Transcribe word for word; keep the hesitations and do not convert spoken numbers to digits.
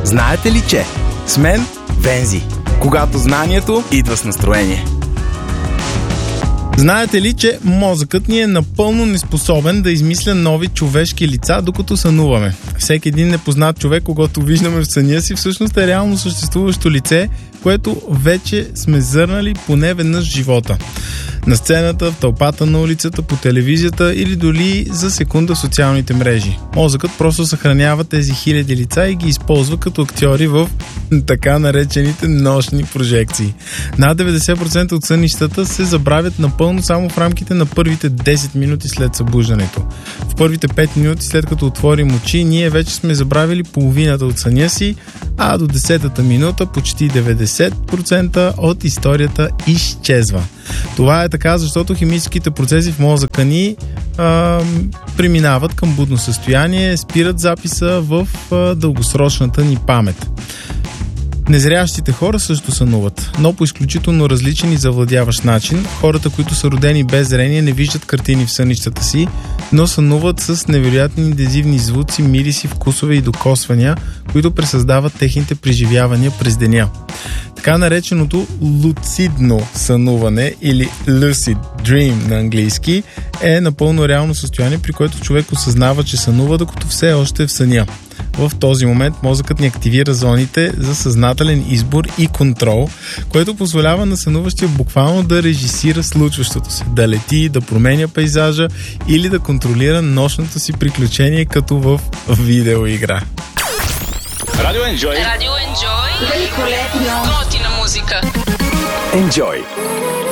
Знаете ли, че с мен Вензи, когато знанието идва с настроение. Знаете ли, че мозъкът ни е напълно неспособен да измисля нови човешки лица, докато сънуваме? Всеки един непознат човек, когато виждаме в съня си, всъщност е реално съществуващо лице, което вече сме зърнали поне веднъж в живота. На сцената, в тълпата на улицата, по телевизията или дори за секунда в социалните мрежи. Мозъкът просто съхранява тези хиляди лица и ги използва като актьори в така наречените нощни прожекции. Над деветдесет процента от сънищата се забравят напълно само в рамките на първите десет минути след събуждането. В първите пет минути след като отворим очи, ние вече сме забравили половината от съня си, а до десетата минута почти деветдесет процента от историята изчезва. Това е така, защото химическите процеси в мозъка ни а, преминават към будно състояние, спират записа в а, дългосрочната ни памет. Незрящите хора също сънуват, но по изключително различен и завладяващ начин. Хората, които са родени без зрение, не виждат картини в сънищата си, но сънуват с невероятни интензивни звуци, мириси, вкусове и докосвания, които пресъздават техните преживявания през деня. Така нареченото луцидно сънуване или lucid dream на английски е напълно реално състояние, при което човек осъзнава, че сънува, докато все още е в съня. В този момент мозъкът ни активира зоните за съзнателен избор и контрол, което позволява на сънуващия буквално да режисира случващото се, да лети, да променя пейзажа или да контролира нощното си приключение като в видеоигра. Радио Enjoy. Радио Enjoy. Великолепно. Готина музика. Enjoy.